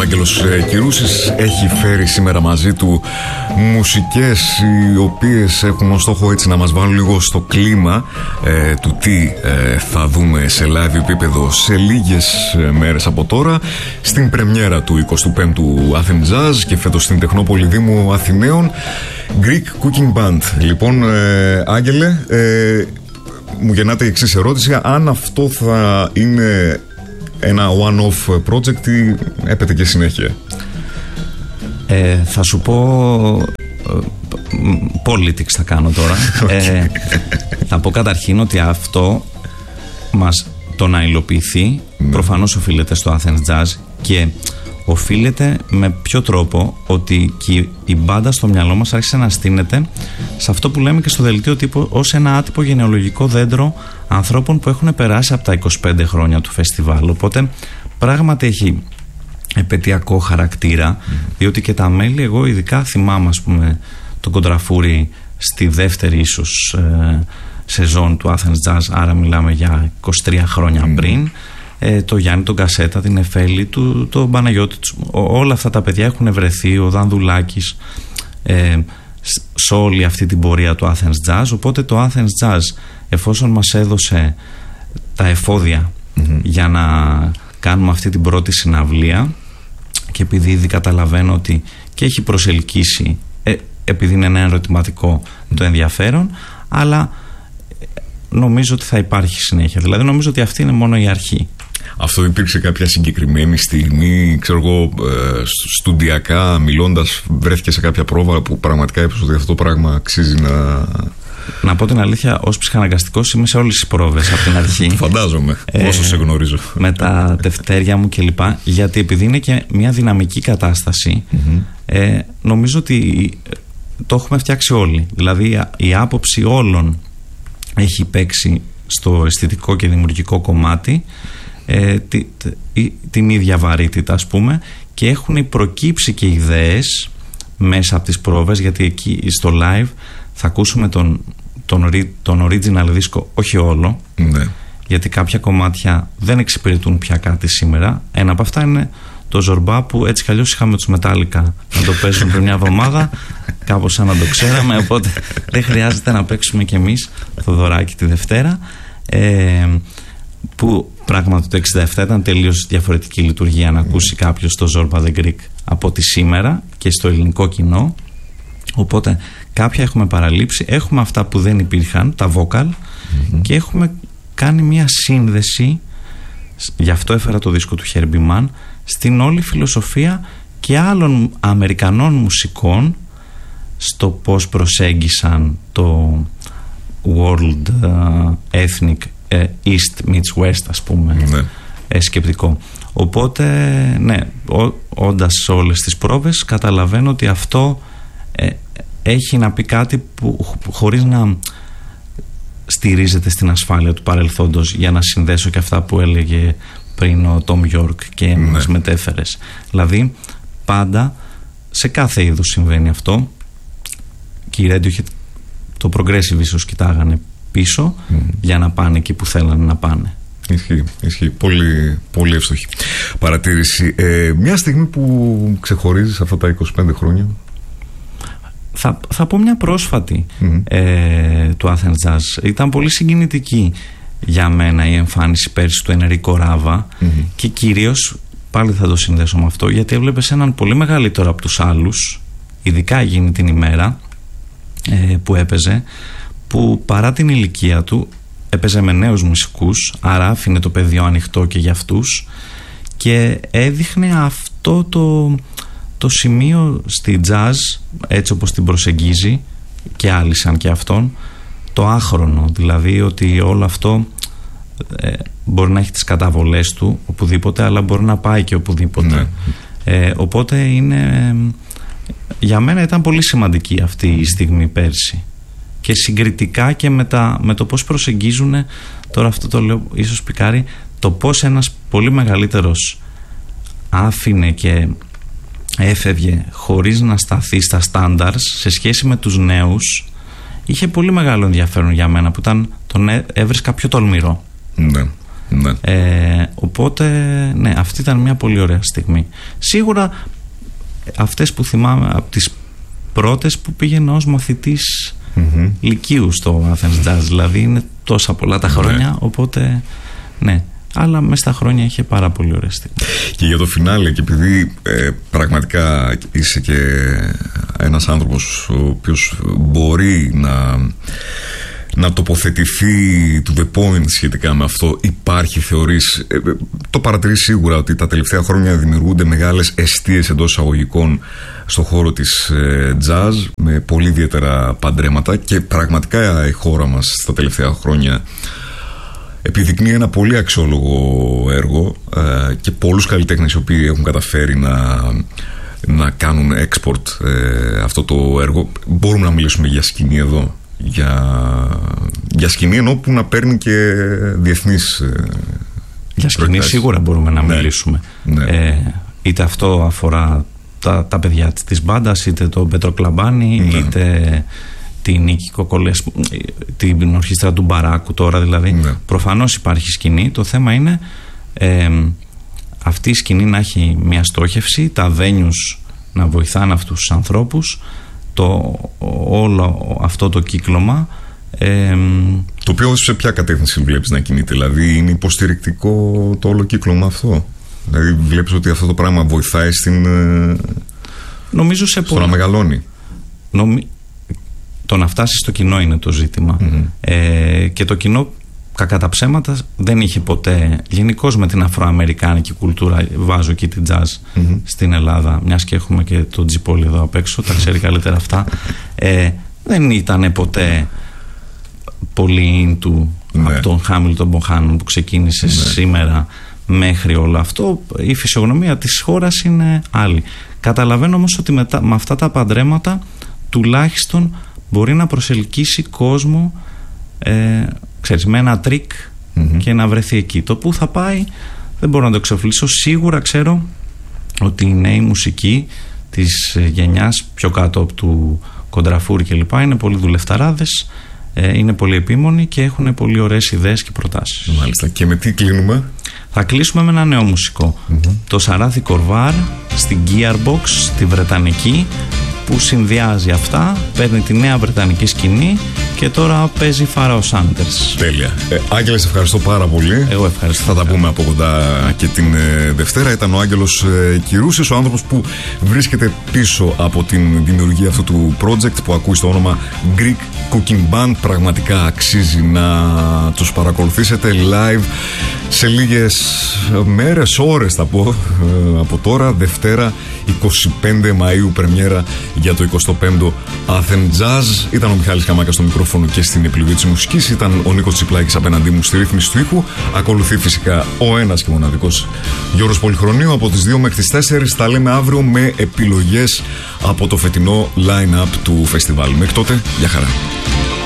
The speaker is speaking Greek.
Άγγελος Κυρούσης έχει φέρει σήμερα μαζί του μουσικές οι οποίες έχουν ως στόχο έτσι να μας βάλουν λίγο στο κλίμα του τι θα δούμε σε live επίπεδο σε λίγες μέρες από τώρα στην πρεμιέρα του 25ου Athens Jazz και φέτος στην Τεχνόπολη Δήμου Αθηναίων, Greek Cooking Band. Λοιπόν, Άγγελε, μου γεννάται η εξής ερώτηση: αν αυτό θα είναι ένα one-off project ή έπεται και συνέχεια? Θα σου πω politics θα κάνω τώρα. Θα πω καταρχήν ότι αυτό το να υλοποιηθεί προφανώς οφείλεται στο Athens Jazz και οφείλεται με ποιο τρόπο? Ότι και η μπάντα στο μυαλό μας άρχισε να στείνεται σε αυτό που λέμε και στο δελτίο τύπου ως ένα άτυπο γενεολογικό δέντρο ανθρώπων που έχουν περάσει από τα 25 χρόνια του φεστιβάλ. Οπότε πράγματι έχει επαιτειακό χαρακτήρα, διότι και τα μέλη, εγώ ειδικά θυμάμαι ας πούμε τον Κοντραφούρη στη δεύτερη ίσως σεζόν του Athens Jazz, άρα μιλάμε για 23 χρόνια πριν, το Γιάννη τον Κασέτα, την Εφέλη του, τον Παναγιώτη, όλα αυτά τα παιδιά έχουν βρεθεί, ο Δανδουλάκης, σε όλη αυτή την πορεία του Athens Jazz. Οπότε το Athens Jazz, εφόσον μας έδωσε τα εφόδια για να κάνουμε αυτή την πρώτη συναυλία, και επειδή ήδη καταλαβαίνω ότι και έχει προσελκύσει, επειδή είναι ένα ερωτηματικό, το ενδιαφέρον, αλλά νομίζω ότι θα υπάρχει συνέχεια. Δηλαδή νομίζω ότι αυτή είναι μόνο η αρχή. Αυτό υπήρξε κάποια συγκεκριμένη στιγμή, ξέρω εγώ, στουντιακά μιλώντας, βρέθηκε σε κάποια πρόβα που πραγματικά είπες ότι αυτό το πράγμα αξίζει να πω την αλήθεια, ως ψυχαναγκαστικός είμαι σε όλες τις πρόβες από την αρχή. Φαντάζομαι, όσο σε γνωρίζω. Με τα τευτέρια μου κλπ. Γιατί επειδή είναι και μια δυναμική κατάσταση, νομίζω ότι το έχουμε φτιάξει όλοι. Δηλαδή η άποψη όλων έχει παίξει στο αισθητικό και δημιουργικό κομμάτι την ίδια βαρύτητα ας πούμε, και έχουν προκύψει και ιδέες μέσα από τις πρόβες, γιατί εκεί στο live θα ακούσουμε τον original δίσκο, όχι όλο, γιατί κάποια κομμάτια δεν εξυπηρετούν πια κάτι σήμερα. Ένα από αυτά είναι το Ζορμπά, που έτσι κι αλλιώς είχαμε τους Metallica να το παίζουν πριν μια εβδομάδα, κάπως σαν να το ξέραμε, οπότε δεν χρειάζεται να παίξουμε κι εμείς το Δωράκι τη Δευτέρα, που πράγματι το 67 ήταν τελείως διαφορετική λειτουργία να ακούσει κάποιος το Zorba the Greek από τη σήμερα και στο ελληνικό κοινό. Οπότε κάποια έχουμε παραλείψει, έχουμε αυτά που δεν υπήρχαν, τα vocal, και έχουμε κάνει μια σύνδεση, γι' αυτό έφερα το δίσκο του Herbie Mann, στην όλη φιλοσοφία και άλλων Αμερικανών μουσικών στο πώς προσέγγισαν το world ethnic East meets West ας πούμε, σκεπτικό. Οπότε ναι, όντας σε όλες τις πρόβες καταλαβαίνω ότι αυτό έχει να πει κάτι που χωρίς να στηρίζεται στην ασφάλεια του παρελθόντος, για να συνδέσω και αυτά που έλεγε πριν ο Τόμ Γιόρκ και μας μετέφερες. Δηλαδή πάντα σε κάθε είδος συμβαίνει αυτό, και η Radiohead το progressive ίσως κοιτάγανε πίσω για να πάνε εκεί που θέλανε να πάνε. Ισχύει. Πολύ, πολύ εύστοχη παρατήρηση. Μια στιγμή που ξεχωρίζεις αυτά τα 25 χρόνια. Θα πω μια πρόσφατη του Athens Jazz. Ήταν πολύ συγκινητική για μένα η εμφάνιση πέρσι του Ενρίκο Ράβα, και κυρίως πάλι θα το συνδέσω με αυτό, γιατί έβλεπες έναν πολύ μεγαλύτερο από τους άλλους, ειδικά εκείνη την ημέρα που έπαιζε, που παρά την ηλικία του έπαιζε με νέους μουσικούς, άρα άφηνε το πεδίο ανοιχτό και για αυτούς, και έδειχνε αυτό το σημείο στη jazz, έτσι όπως την προσεγγίζει και άλλοι σαν και αυτόν, το άχρονο, δηλαδή ότι όλο αυτό μπορεί να έχει τις καταβολές του οπουδήποτε, αλλά μπορεί να πάει και οπουδήποτε. Οπότε για μένα ήταν πολύ σημαντική αυτή η στιγμή πέρσι, και συγκριτικά και με το πώς προσεγγίζουν, τώρα αυτό το λέω ίσως πικάρει, το πώς ένας πολύ μεγαλύτερος άφηνε και έφευγε χωρίς να σταθεί στα standards σε σχέση με τους νέους, είχε πολύ μεγάλο ενδιαφέρον για μένα, που τον έβρισκα πιο τολμηρό. Ναι. Οπότε, ναι, αυτή ήταν μια πολύ ωραία στιγμή. Σίγουρα αυτές που θυμάμαι από τις πρώτες που πήγαινα ως μαθητής λυκείου στο Athens Jazz, δηλαδή είναι τόσα πολλά τα χρόνια, οπότε ναι, αλλά μες στα χρόνια είχε πάρα πολύ ωραία στιγμή. Και για το φινάλε, και επειδή πραγματικά είσαι και ένας άνθρωπος ο οποίος μπορεί να τοποθετηθεί to the point σχετικά με αυτό, υπάρχει, θεωρείς, το παρατηρείς σίγουρα ότι τα τελευταία χρόνια δημιουργούνται μεγάλες εστίες εντός εισαγωγικών στον χώρο της jazz με πολύ ιδιαίτερα παντρέματα, και πραγματικά η χώρα μας στα τελευταία χρόνια επιδεικνύει ένα πολύ αξιόλογο έργο και πολλούς καλλιτέχνες οι οποίοι έχουν καταφέρει να κάνουν export αυτό το έργο. Μπορούμε να μιλήσουμε για σκηνή εδώ, για σκηνή ενώ που να παίρνει και διεθνείς για σκηνή σίγουρα μπορούμε να μιλήσουμε. Είτε αυτό αφορά τα παιδιά της μπάντας, είτε τον Πέτρο Κλαμπάνη, είτε την Νίκη Κοκολές, την ορχήστρα του Μπαράκου τώρα, δηλαδή προφανώς υπάρχει σκηνή. Το θέμα είναι αυτή η σκηνή να έχει μια στόχευση, τα venues να βοηθάνε αυτούς τους ανθρώπους, όλο αυτό το κύκλωμα, το οποίο σε ποια κατεύθυνση βλέπεις να κινείται? Δηλαδή είναι υποστηρικτικό το όλο κύκλωμα αυτό? Δηλαδή βλέπεις ότι αυτό το πράγμα βοηθάει νομίζω στο να μεγαλώνει? Το να φτάσει στο κοινό είναι το ζήτημα. Και το κοινό, κακά τα ψέματα, δεν είχε ποτέ, γενικώς με την αφροαμερικάνικη κουλτούρα, βάζω και την jazz στην Ελλάδα, μιας και έχουμε και τον Τζιπόλη εδώ απ' έξω, τα ξέρει καλύτερα αυτά, δεν ήταν ποτέ πολύ into από τον Χάμιλτον Μποχάνον που ξεκίνησε σήμερα μέχρι όλο αυτό. Η φυσιογνωμία της χώρας είναι άλλη. Καταλαβαίνω όμως ότι με αυτά τα παντρέματα τουλάχιστον μπορεί να προσελκύσει κόσμο, ξέρεις, με ένα τρίκ και να βρεθεί εκεί. Το που θα πάει δεν μπορώ να το εξοφλήσω. Σίγουρα ξέρω ότι οι νέοι μουσικοί της γενιάς πιο κάτω από του Κοντραφούρη κλπ. Είναι πολύ δουλευταράδες, είναι πολύ επίμονοι και έχουν πολύ ωραίες ιδέες και προτάσεις. Μάλιστα. Και με τι κλείνουμε? Θα κλείσουμε με ένα νέο μουσικό. Το Σαράθι Κορβάρ στην Gearbox, στη Βρετανική, που συνδυάζει αυτά, παίρνει τη νέα βρετανική σκηνή και τώρα παίζει Φάραο Σάντερς. Τέλεια. Άγγελε, σε ευχαριστώ πάρα πολύ. Εγώ ευχαριστώ. Θα τα πούμε από κοντά και την Δευτέρα. Ήταν ο Άγγελος Κυρούσης, ο άνθρωπος που βρίσκεται πίσω από την δημιουργία αυτού του project που ακούει στο όνομα Greek Cooking Band. Πραγματικά αξίζει να τους παρακολουθήσετε live σε λίγες μέρες, ώρες θα πω, από τώρα, Δευτέρα 25 Μαΐου, πρεμιέρα για το 25ο Athens Jazz. Ήταν ο Μιχάλης Καμάκας στο μικρόφωνο και στην επιλογή της μουσικής. Ήταν ο Νίκος Τσιπλάκης απέναντί μου στη ρύθμιση του ήχου. Ακολουθεί φυσικά ο ένας και μοναδικός Γιώργος Πολυχρονίου από τις 2 μέχρι τις 4. Τα λέμε αύριο με επιλογές από το φετινό line-up του φεστιβάλ. Μέχρι τότε, γεια χαρά.